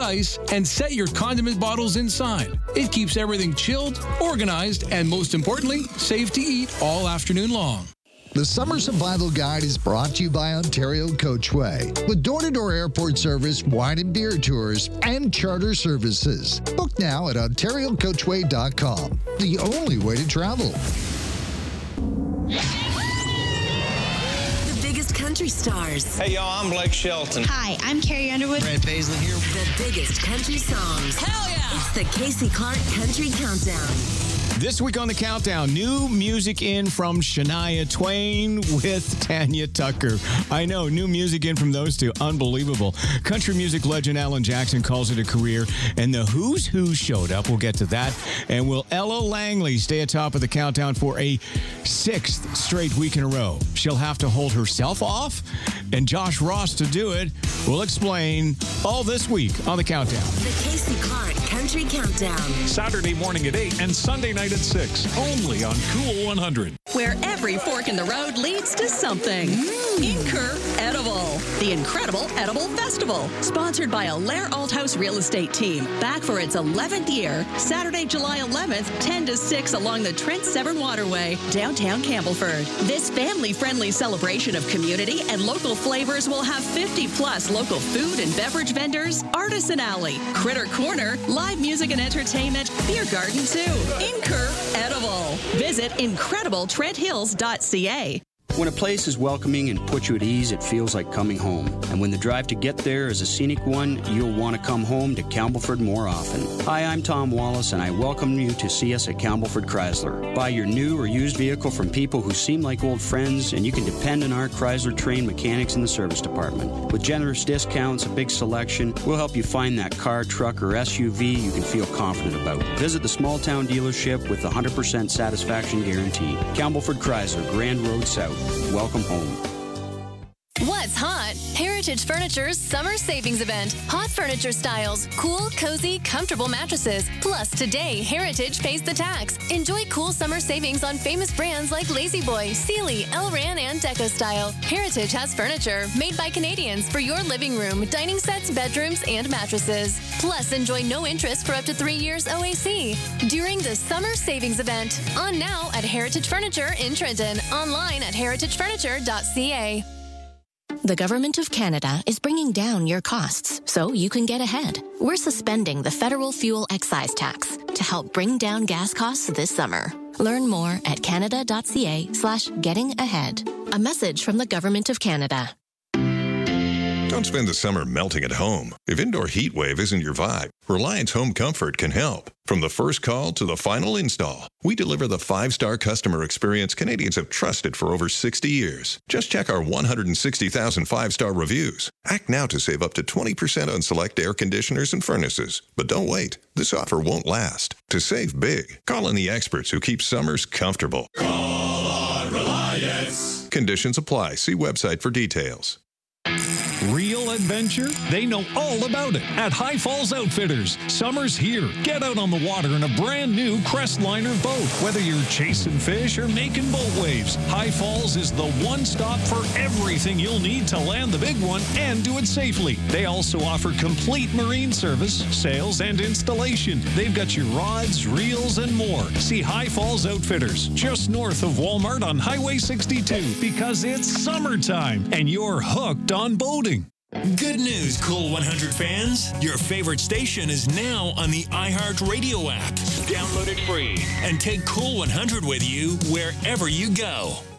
ice, and set your condiment bottles inside. It keeps everything chilled, organized, and most importantly, safe to eat all afternoon long. The Summer Survival Guide is brought to you by Ontario Coachway, with door-to-door airport service, wine and beer tours, and charter services. Book now at ontariocoachway.com, the only way to travel. The biggest country stars. Hey, y'all, I'm Blake Shelton. Hi, I'm Carrie Underwood. Brad Paisley here. The biggest country songs. Hell yeah! It's the Casey Clark Country Countdown. This week on the Countdown, new music in from Shania Twain with Tanya Tucker. I know, new music in from those two. Unbelievable. Country music legend Alan Jackson calls it a career, and the Who's Who showed up. We'll get to that. And will Ella Langley stay atop of the Countdown for a 6th straight week in a row? She'll have to hold herself off, and Josh Ross to do it. We'll explain all this week on the Countdown. The Casey Clark Country Countdown. Saturday morning at 8 and Sunday night at 6, only on Cool 100. Where every fork in the road leads to something. Incredible. The Incredible Edible Festival. Sponsored by Allaire Althouse Real Estate Team. Back for its 11th year. Saturday, July 11th, 10 to 6 along the Trent Severn Waterway, downtown Campbellford. This family-friendly celebration of community and local flavors will have 50-plus local food and beverage vendors, Artisan Alley, Critter Corner, live music and entertainment, beer garden too. Incredible. Visit incredibletrenthills.ca. When a place is welcoming and puts you at ease, it feels like coming home. And when the drive to get there is a scenic one, you'll want to come home to Campbellford more often. Hi, I'm Tom Wallace, and I welcome you to see us at Campbellford Chrysler. Buy your new or used vehicle from people who seem like old friends, and you can depend on our Chrysler-trained mechanics in the service department. With generous discounts, a big selection, we'll help you find that car, truck, or SUV you can feel confident about. Visit the small-town dealership with the 100% satisfaction guarantee. Campbellford Chrysler, Grand Road South. Welcome home. What's hot? Heritage Furniture's summer savings event. Hot furniture styles, cool, cozy, comfortable mattresses. Plus, today, Heritage pays the tax. Enjoy cool summer savings on famous brands like La-Z-Boy, Sealy, Elran, and Deco Style. Heritage has furniture made by Canadians for your living room, dining sets, bedrooms, and mattresses. Plus, enjoy no interest for up to 3 years OAC during the summer savings event. On now at Heritage Furniture in Trenton. Online at heritagefurniture.ca. The Government of Canada is bringing down your costs so you can get ahead. We're suspending the federal fuel excise tax to help bring down gas costs this summer. Learn more at canada.ca/gettingahead. A message from the Government of Canada. Don't spend the summer melting at home. If indoor heat wave isn't your vibe, Reliance Home Comfort can help. From the first call to the final install, we deliver the 5-star customer experience Canadians have trusted for over 60 years. Just check our 160,000 5-star reviews. Act now to save up to 20% on select air conditioners and furnaces. But don't wait. This offer won't last. To save big, call in the experts who keep summers comfortable. Call on Reliance. Conditions apply. See website for details. Real adventure? They know all about it at High Falls Outfitters. Summer's here. Get out on the water in a brand new Crestliner boat. Whether you're chasing fish or making boat waves, High Falls is the one-stop for everything you'll need to land the big one and do it safely. They also offer complete marine service, sales, and installation. They've got your rods, reels, and more. See High Falls Outfitters, just north of Walmart on Highway 62, because it's summertime and you're hooked on boating. Good news, Cool 100 fans. Your favorite station is now on the iHeartRadio app. Download it free and take Cool 100 with you wherever you go.